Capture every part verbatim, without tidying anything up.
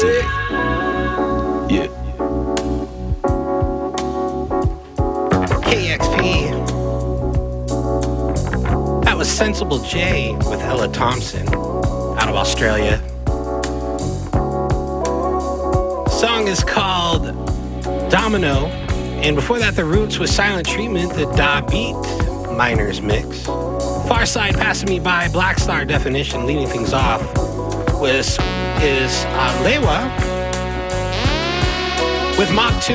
City. Yeah. K E X P. That was Sensible J with Ella Thompson out of Australia. The song is called Domino. And before that, The Roots with Silent Treatment, the Da Beat Miners mix. Far Side Passing Me By, Black Star Definition, leading things off was is uh, Lewa with Mach two.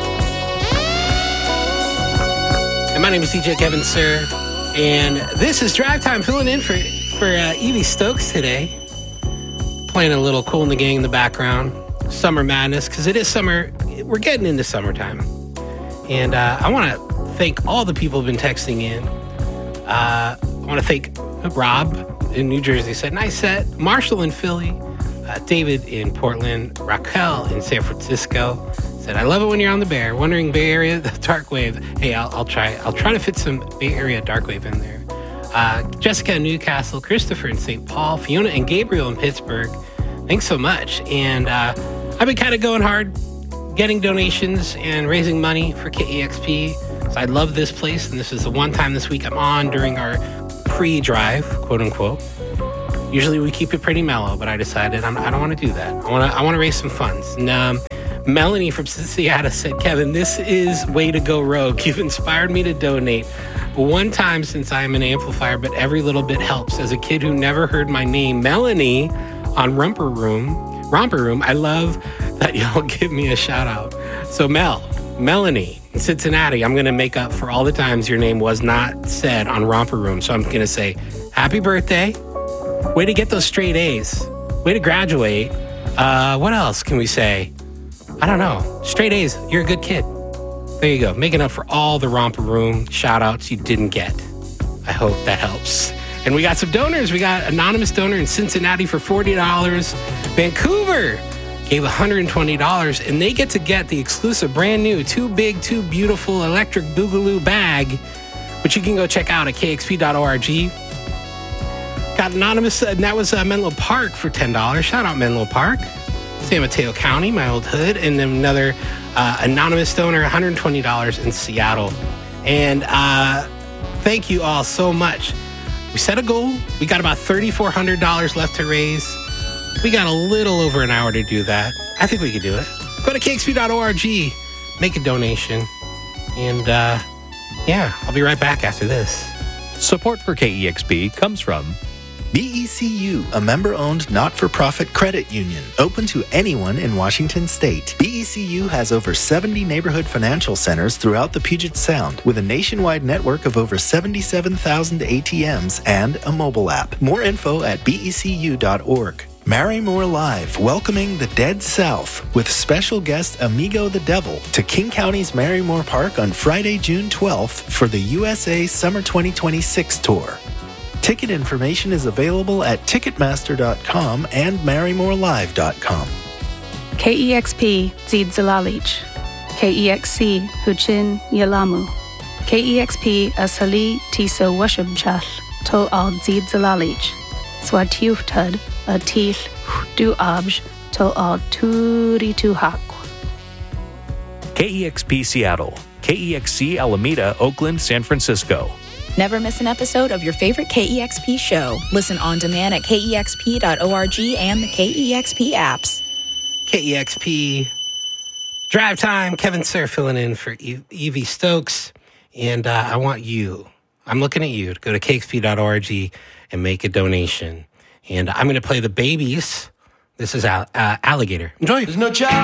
And my name is D J Kevin Sir, and this is Drive Time, filling in for for uh, Evie Stokes today, playing a little Kool and the Gang in the background, Summer Madness, because it is summer. We're getting into summertime, and uh, I want to thank all the people who've been texting in. Uh, I want to thank Rob in New Jersey, said nice set. Marshall in Philly, uh, David in Portland, Raquel in San Francisco said I love it when you're on the Bear. Wondering Bay Area the dark wave. Hey, I'll, I'll try. I'll try to fit some Bay Area dark wave in there. Uh, Jessica in Newcastle, Christopher in Saint Paul, Fiona and Gabriel in Pittsburgh. Thanks so much. And uh, I've been kind of going hard, getting donations and raising money for K E X P. So I love this place, and this is the one time this week I'm on during our pre-drive, quote unquote. Usually we keep it pretty mellow, but I decided I'm, I don't want to do that. I want to I want to raise some funds. And um, Melanie from Cincinnati said, Kevin, this is way to go rogue. You've inspired me to donate one time since I'm an amplifier, but every little bit helps. As a kid who never heard my name, Melanie, on Romper Room, Romper Room, I love that y'all give me a shout out. So Mel, Melanie in Cincinnati, I'm going to make up for all the times your name was not said on Romper Room. So I'm going to say, happy birthday. Way to get those straight A's. Way to graduate. Uh, what else can we say? I don't know. Straight A's. You're a good kid. There you go. Making up for all the Romper Room shout outs you didn't get. I hope that helps. And we got some donors. We got anonymous donor in Cincinnati for forty dollars. Vancouver gave one hundred twenty dollars, and they get to get the exclusive brand new Too Big, Too Beautiful Electric Boogaloo bag, which you can go check out at k x p dot org. Got anonymous, uh, and that was uh, Menlo Park for ten dollars. Shout out Menlo Park. San Mateo County, my old hood. And then another uh, anonymous donor, one hundred twenty dollars in Seattle. And uh, thank you all so much. We set a goal. We got about three thousand four hundred dollars left to raise. We got a little over an hour to do that. I think we could do it. Go to k x p dot org, make a donation, and uh, yeah, I'll be right back after this. Support for K E X P comes from B E C U, a member-owned not-for-profit credit union, open to anyone in Washington State. B E C U has over seventy neighborhood financial centers throughout the Puget Sound, with a nationwide network of over seventy-seven thousand A T Ms and a mobile app. More info at b e c u dot org. Marymore Live, welcoming the Dead South with special guest Amigo the Devil to King County's Marymore Park on Friday, June twelfth for the U S A Summer twenty twenty-six tour. Ticket information is available at ticketmaster dot com and marymore live dot com. K E X P Zid Zalalich. K E X C Huchin Yalamu. K E X P Asali Tiso Washubchal To Al Zid Zalalich. Swatiuftad Atil Du Abj To Al Turi Tuhak. K E X P Seattle, K E X C Alameda, Oakland, San Francisco. Never miss an episode of your favorite K E X P show. Listen on demand at k e x p dot org and the K E X P apps. K E X P Drive Time. Kevin Sir filling in for e- Evie Stokes. And uh, I want you, I'm looking at you, to go to k x p dot org and make a donation. And I'm going to play The Babies. This is uh, Alligator. Enjoy. There's no child.